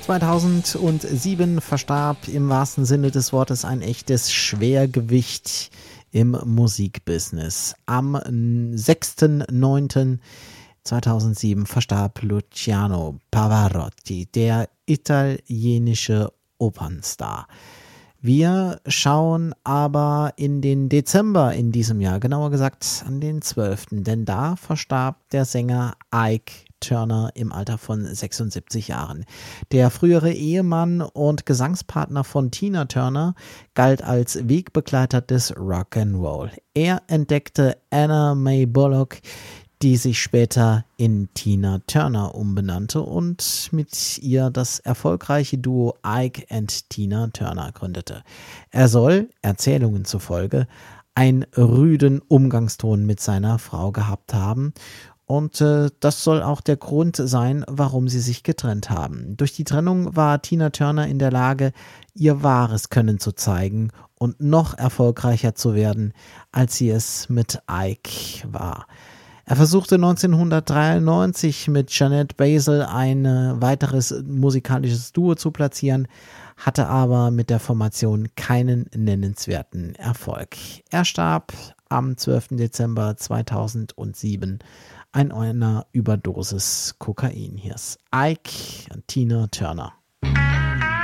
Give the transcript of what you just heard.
2007 verstarb im wahrsten Sinne des Wortes ein echtes Schwergewicht im Musikbusiness. Am 6.9.2007 verstarb Luciano Pavarotti, der italienische Opernstar. Wir schauen aber in den Dezember in diesem Jahr, genauer gesagt an den 12., denn da verstarb der Sänger Ike Turner im Alter von 76 Jahren. Der frühere Ehemann und Gesangspartner von Tina Turner galt als Wegbegleiter des Rock'n'Roll. Er entdeckte Anna Mae Bullock, die sich später in Tina Turner umbenannte und mit ihr das erfolgreiche Duo Ike and Tina Turner gründete. Er soll, Erzählungen zufolge, einen rüden Umgangston mit seiner Frau gehabt haben. Und das soll auch der Grund sein, warum sie sich getrennt haben. Durch die Trennung war Tina Turner in der Lage, ihr wahres Können zu zeigen und noch erfolgreicher zu werden, als sie es mit Ike war. Er versuchte 1993 mit Jeanette Basil ein weiteres musikalisches Duo zu platzieren, hatte aber mit der Formation keinen nennenswerten Erfolg. Er starb am 12. Dezember 2007 an einer Überdosis Kokain. Hier ist Ike und Tina Turner.